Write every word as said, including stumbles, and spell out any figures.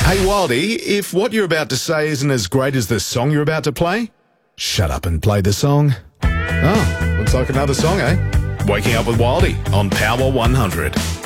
Hey, Wildy, if what you're about to say isn't as great as the song you're about to play, shut up and play the song. Oh, looks like another song, eh? Waking Up with Wildy on Power one hundred.